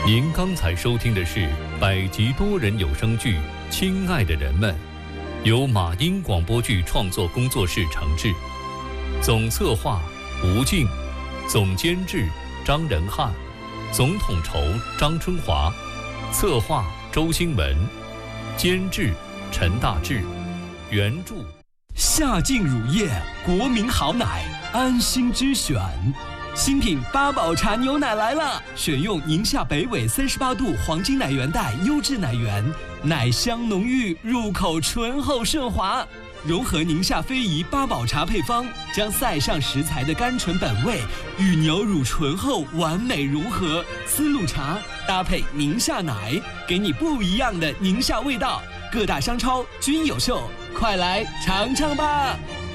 您刚才收听的是百集多人有声剧《亲爱的人们》，由马音广播剧创作工作室承制，总策划吴静，总监制张仁汉，总统筹张春华，策划周兴文，监制陈大志，原著夏净乳业，国民好奶，安心之选。新品八宝茶牛奶来了，选用宁夏北纬38度黄金奶源带优质奶源，奶香浓郁，入口醇厚顺滑。融合宁夏非遗八宝茶配方，将塞上食材的甘醇本味与牛乳醇厚完美融合。丝路茶搭配宁夏奶，给你不一样的宁夏味道。各大商超均有售，快来尝尝吧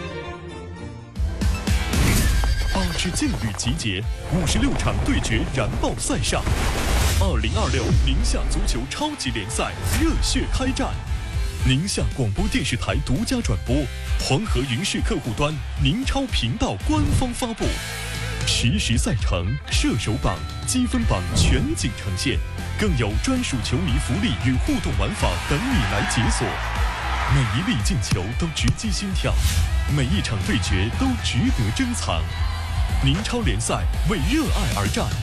！8支劲旅集结，56场对决燃爆赛上，2026宁夏足球超级联赛热血开战。宁夏广播电视台独家转播，黄河云视客户端宁超频道官方发布，实时赛程、射手榜、积分榜全景呈现，更有专属球迷福利与互动玩法等你来解锁。每一粒进球都直击心跳，每一场对决都值得珍藏。宁超联赛为热爱而战，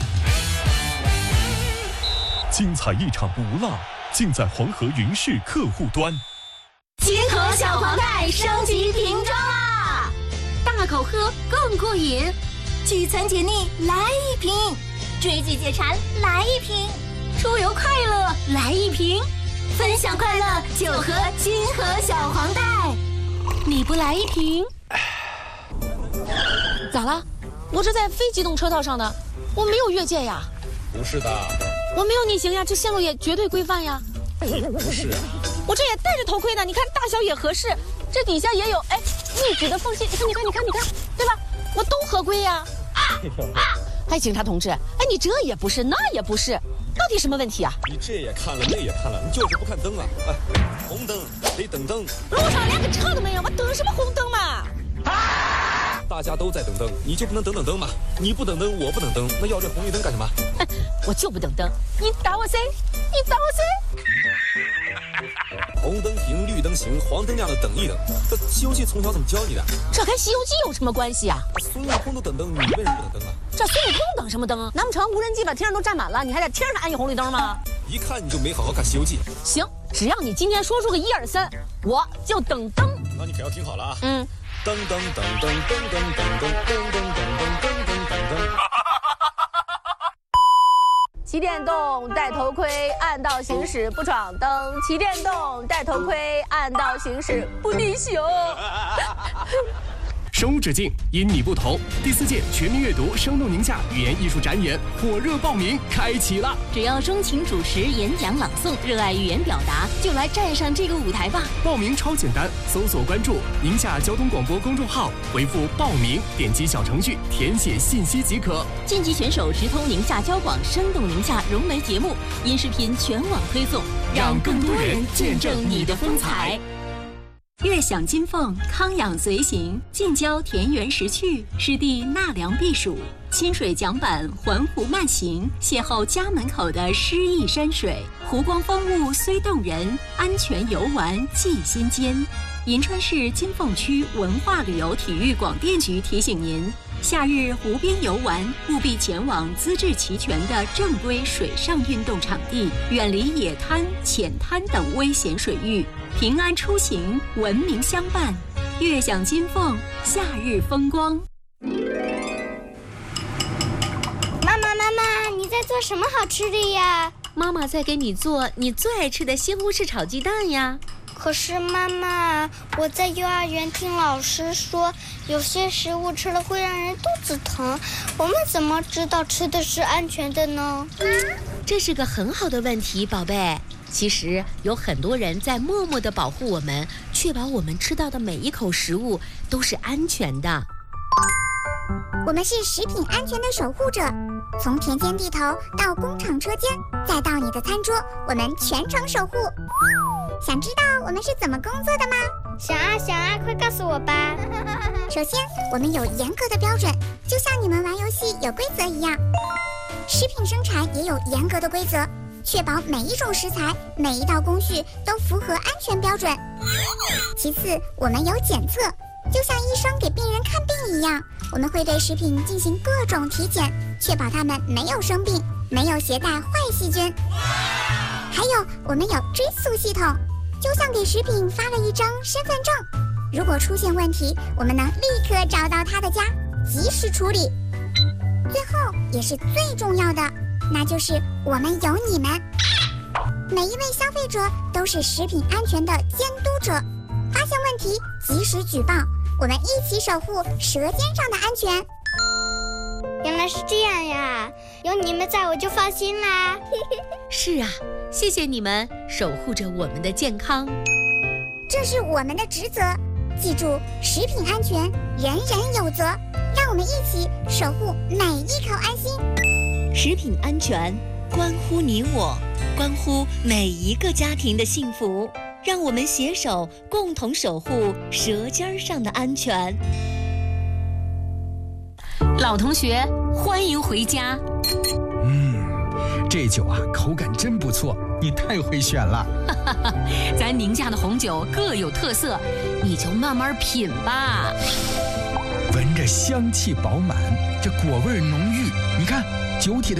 精彩一场不落，尽在黄河云视客户端。 金河小黄袋升级瓶装啦！大口喝更过瘾，聚餐解腻来一瓶，追剧解馋来一瓶，出游快乐来一瓶，分享快乐就喝金河小黄袋。你不来一瓶？ 咋了？我这在非机动车道上的，我没有越界呀。 不是的， 我没有逆行呀，这线路也绝对规范呀。 不是啊， 我这也戴着头盔呢，你看大小也合适，这底下也有密止的缝隙，你看，对吧？我都合规呀。哎，警察同志，你这也不是，那也不是，到底什么问题啊？ 你这也看了，那也看了，你就是不看灯啊！红灯得等灯， 路上连个车都没有，我等什么红灯嘛？ 大家都在等灯，你就不能等灯吗？你不等灯，我不等灯，那要这红绿灯干什么？ 我就不等灯，你打我谁？ 红灯停，绿灯行，黄灯亮了等一等。这《西游记》从小怎么教你的？ 这跟《西游记》有什么关系啊？ 孙悟空都等灯，你为什么不等灯啊？ 这孙悟空等什么灯？难不成无人机把天上都占满了，你还在天上安一红绿灯吗？ 一看你就没好好看《西游记》。 行，只要你今天说出个1、2、3，我就等灯。 那你可要听好了啊！噔噔噔噔噔噔噔噔噔噔噔噔噔。 骑电动戴头盔，按道行驶不闯灯；骑电动戴头盔，按道行驶不逆行。 生无止境，因你不同。第4届全民阅读生动宁夏语言艺术展演火热报名开启了！ 只要钟情主持、演讲朗诵，热爱语言表达，就来站上这个舞台吧！ 报名超简单，搜索关注宁夏交通广播公众号，回复报名，点击小程序填写信息即可。 晋级选手直通宁夏交广生动宁夏融媒节目，音视频全网推送， 让更多人见证你的风采。 悦享金凤，康养随行，近郊田园识趣，湿地纳凉避暑，清水桨板环湖慢行，邂逅家门口的诗意山水，湖光风物虽动人，安全游玩记心间。银川市金凤区文化旅游体育广电局提醒您，夏日湖边游玩务必前往资质齐全的正规水上运动场地，远离野滩、浅滩等危险水域，平安出行，文明相伴，悦享金凤，夏日风光。 妈妈，你在做什么好吃的呀？ 妈妈在给你做你最爱吃的西红柿炒鸡蛋呀。 可是妈妈，我在幼儿园听老师说，有些食物吃了会让人肚子疼，我们怎么知道吃的是安全的呢？ 这是个很好的问题，宝贝。其实有很多人在默默地保护我们，确保我们吃到的每一口食物都是安全的。 我们是食品安全的守护者，从田间地头到工厂车间，再到你的餐桌，我们全程守护。想知道我们是怎么工作的吗？ 想啊，快告诉我吧。 首先，我们有严格的标准，就像你们玩游戏有规则一样。 食品生产也有严格的规则，确保每一种食材、每一道工序都符合安全标准。其次，我们有检测，就像医生给病人看病一样，我们会对食品进行各种体检，确保它们没有生病，没有携带坏细菌。还有，我们有追溯系统，就像给食品发了一张身份证，如果出现问题，我们能立刻找到他的家，及时处理。最后也是最重要的，那就是我们有你们。每一位消费者都是食品安全的监督者，发现问题及时举报，我们一起守护舌尖上的安全。 原来是这样呀，有你们在我就放心啦。 是啊，谢谢你们守护着我们的健康， 这是我们的职责。记住，食品安全人人有责，让我们一起守护每一口安心。 食品安全关乎你我，关乎每一个家庭的幸福，让我们携手共同守护舌尖上的安全。老同学，欢迎回家。 这酒啊，口感真不错，你太会选了。 咱宁夏的红酒各有特色，你就慢慢品吧。 闻着香气饱满，这果味浓郁，你看酒体的